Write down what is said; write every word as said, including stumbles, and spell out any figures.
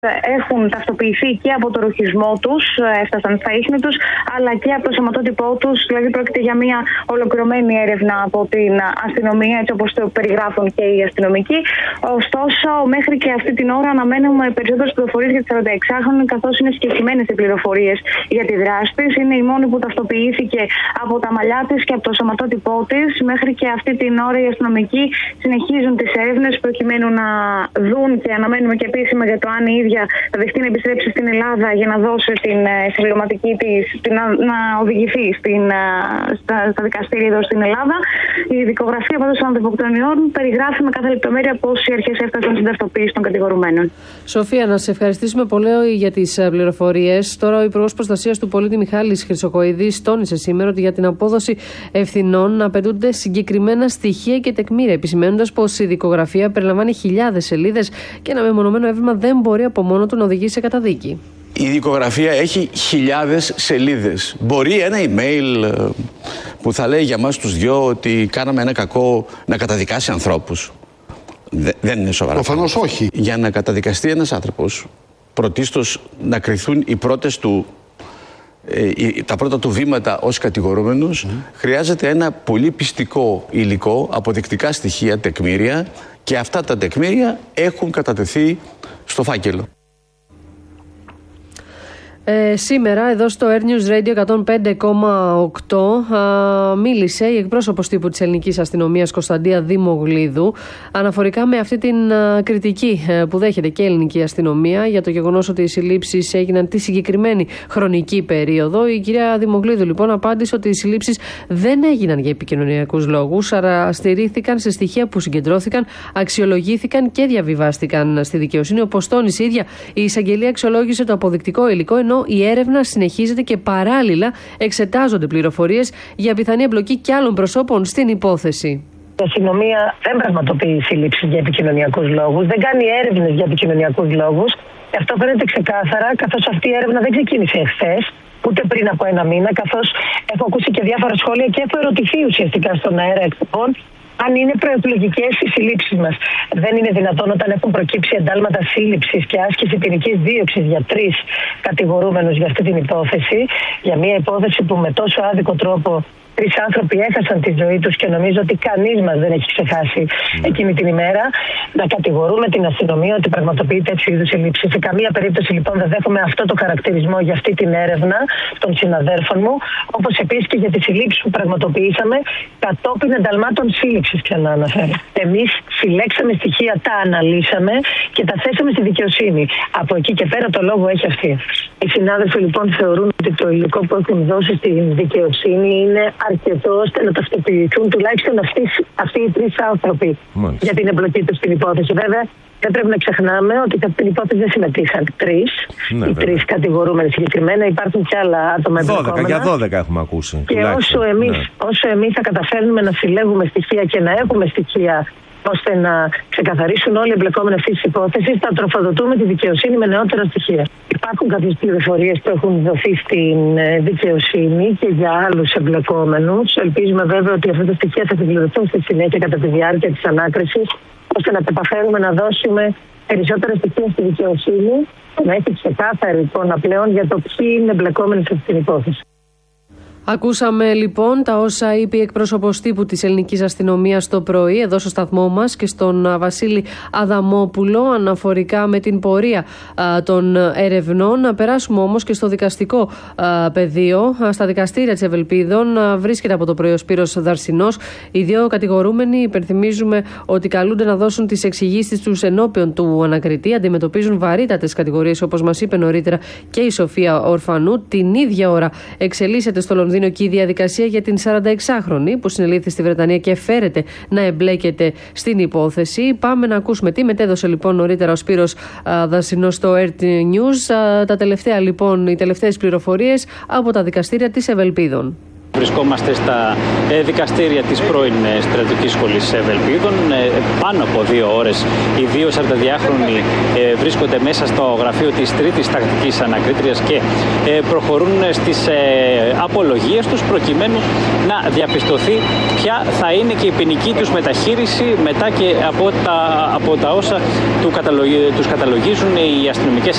έχουν ταυτοποιηθεί και από το ρουχισμό τους, έφτασαν στα ίχνη τους, αλλά και από το σωματότυπό τους. Δηλαδή, πρόκειται για μια ολοκληρωμένη έρευνα από την αστυνομία, έτσι όπως το περιγράφουν και οι αστυνομικοί. Ωστόσο, μέχρι και αυτή την ώρα αναμένουμε περισσότερες πληροφορίες για τη σαρανταεξάχρονη, καθώς είναι συγκεκριμένες οι πληροφορίες για τη δράση της. Είναι η μόνη που ταυτοποιήθηκε από τα μαλλιά της και από το σωματότυπό της. Μέχρι και αυτή την ώρα οι αστυνομικοί συνεχίζουν τις έρευνες προκειμένου να δουν, και αναμένουμε και επίσημα για το αν η ίδια θα δεχτεί να επιστρέψει στην Ελλάδα για να δώσει την συμπληρωματική της, να, να οδηγηθεί στην, στα, στα δικαστήρια εδώ στην Ελλάδα. Η δικογραφία πάντως των ανθρωποκτονιών περιγράφει με κάθε λεπτομέρεια πώς οι αρχές έφτασαν στην ταυτοποίηση των κατηγορουμένων. Σοφία, να σε ευχαριστήσουμε πολύ για τις πληροφορίες. Τώρα ο Υπουργός Προστασίας του Πολίτη Μιχάλης Χρυσοκοηδής τόνισε σήμερα ότι για την απόδοση ευθυνών απαιτούνται συγκεκριμένα στοιχεία και τεκμήρια, επισημαίνοντας πως η δικογραφία περιλαμβάνει χιλιάδες σελίδες και ένα μεμονωμένο έβριμα δεν μπορεί από μόνο του να οδηγήσει σε καταδίκη. Η δικογραφία έχει χιλιάδες σελίδες. Μπορεί ένα email που θα λέει για μας τους δυο ότι κάναμε ένα κακό να καταδικάσει ανθρώπους. Δε, δεν είναι σοβαρά. Προφανώς όχι. Για να καταδικαστεί ένας άνθρωπος, πρωτίστως να κριθούν οι πρώτες του, ε, τα πρώτα του βήματα ως κατηγορούμενος, mm. χρειάζεται ένα πολύ πιστικό υλικό, αποδεικτικά στοιχεία, τεκμήρια, και αυτά τα τεκμήρια έχουν κατατεθεί στο φάκελο. Ε, σήμερα εδώ στο Air News Radio εκατόν πέντε κόμμα οκτώ α, μίλησε η εκπρόσωπος τύπου της ελληνικής αστυνομίας Κωνσταντία Δημογλίδου αναφορικά με αυτή την α, κριτική α, που δέχεται και η ελληνική αστυνομία για το γεγονός ότι οι συλλήψεις έγιναν τη συγκεκριμένη χρονική περίοδο. Η κυρία Δημογλίδου λοιπόν απάντησε ότι οι συλλήψεις δεν έγιναν για επικοινωνιακούς λόγους, αλλά στηρίχθηκαν σε στοιχεία που συγκεντρώθηκαν, αξιολογήθηκαν και διαβιβάστηκαν στη δικαιοσύνη. Όπως τόνισε η ίδια, η εισαγγελία αξιολόγησε το αποδεικτικό υλικό, ενώ η έρευνα συνεχίζεται και παράλληλα εξετάζονται πληροφορίες για πιθανή εμπλοκή και άλλων προσώπων στην υπόθεση. Η αστυνομία δεν πραγματοποιεί σύλληψη για επικοινωνιακούς λόγους, δεν κάνει έρευνες για επικοινωνιακούς λόγους. Και αυτό φαίνεται ξεκάθαρα, καθώς αυτή η έρευνα δεν ξεκίνησε εχθές, ούτε πριν από ένα μήνα, καθώς έχω ακούσει και διάφορα σχόλια και έχω ερωτηθεί ουσιαστικά στον αέρα εκπομπών αν είναι προεκλογικές οι συλλήψεις μας. Δεν είναι δυνατόν όταν έχουν προκύψει εντάλματα σύλληψης και άσκηση ποινικής δίωξης για τρεις κατηγορούμενους για αυτή την υπόθεση, για μια υπόθεση που με τόσο άδικο τρόπο τρεις άνθρωποι έχασαν τη ζωή τους και νομίζω ότι κανείς μας δεν έχει ξεχάσει mm. εκείνη την ημέρα, να κατηγορούμε την αστυνομία ότι πραγματοποιεί τέτοιου είδους συλλήψεις. Σε καμία περίπτωση λοιπόν δεν δέχομαι αυτό το χαρακτηρισμό για αυτή την έρευνα των συναδέρφων μου, όπως επίσης και για τις συλλήψεις που πραγματοποιήσαμε κατόπιν ενταλμάτων σύλληψης, ξανά αναφέρω. Εμείς συλλέξαμε στοιχεία, τα αναλύσαμε και τα θέσαμε στη δικαιοσύνη. Από εκεί και πέρα το λόγο έχει αυτή. Οι συνάδελφοι λοιπόν θεωρούν ότι το υλικό που έχουν δώσει στην δικαιοσύνη είναι αρκετό ώστε να ταυτοποιηθούν τουλάχιστον αυτοί, αυτοί οι τρεις άνθρωποι Μάλιστα. για την εμπλοκή τους στην υπόθεση. Βέβαια, δεν πρέπει να ξεχνάμε ότι σε αυτήν την υπόθεση δεν συμμετείχαν τρεις, ναι, οι τρεις κατηγορούμενοι συγκεκριμένα. Υπάρχουν και άλλα άτομα εμπλεκόμενα. Για δώδεκα έχουμε ακούσει. Και όσο εμείς, ναι. όσο εμείς θα καταφέρνουμε να συλλέγουμε στοιχεία και να έχουμε στοιχεία ώστε να ξεκαθαρίσουν όλοι οι εμπλεκόμενοι αυτή τη υπόθεση, θα τροφοδοτούμε τη δικαιοσύνη με νεότερα στοιχεία. Υπάρχουν κάποιες πληροφορίες που έχουν δοθεί στην δικαιοσύνη και για άλλους εμπλεκόμενους. Ελπίζουμε βέβαια ότι αυτά τα στοιχεία θα συμπληρωθούν στη συνέχεια κατά τη διάρκεια της ανάκρισης, ώστε να καταφέρουμε να δώσουμε περισσότερα στοιχεία στη δικαιοσύνη, να έχει ξεκάθαρη εικόνα πλέον για το ποιοι είναι εμπλεκόμενοι σε αυτή την υπόθεση. Ακούσαμε λοιπόν τα όσα είπε η εκπρόσωπος τύπου της ελληνικής αστυνομίας το πρωί εδώ στο σταθμό μας και στον Βασίλη Αδαμόπουλο αναφορικά με την πορεία α, των ερευνών. Να περάσουμε όμως και στο δικαστικό α, πεδίο. Α, στα δικαστήρια της Ευελπίδων α, βρίσκεται από το πρωί ο Σπύρος Δαρσινός. Οι δύο κατηγορούμενοι υπενθυμίζουμε ότι καλούνται να δώσουν τις εξηγήσεις τους ενώπιον του ανακριτή. Αντιμετωπίζουν βαρύτατες κατηγορίες, όπως μας είπε νωρίτερα και η Σοφία Ορφανού. Την ίδια ώρα εξελίσσεται στο Λονδίνο και η διαδικασία για την σαρανταεξάχρονη που συνελήφθη στη Βρετανία και φέρεται να εμπλέκεται στην υπόθεση. Πάμε να ακούσουμε τι μετέδωσε λοιπόν νωρίτερα ο Σπύρος Δαρσινός στο Air News. Α, τα τελευταία λοιπόν, οι τελευταίες πληροφορίες από τα δικαστήρια της Ευελπίδων. Βρισκόμαστε στα δικαστήρια της πρώην στρατιωτικής σχολής Ευελπίδων. Πάνω από δύο ώρες οι δύο σαρανταδυάχρονοι βρίσκονται μέσα στο γραφείο της τρίτης τακτικής ανακρίτριας και προχωρούν στις απολογίες τους προκειμένου να διαπιστωθεί ποια θα είναι και η ποινική τους μεταχείριση μετά και από τα, από τα όσα του καταλογι, τους καταλογίζουν οι αστυνομικές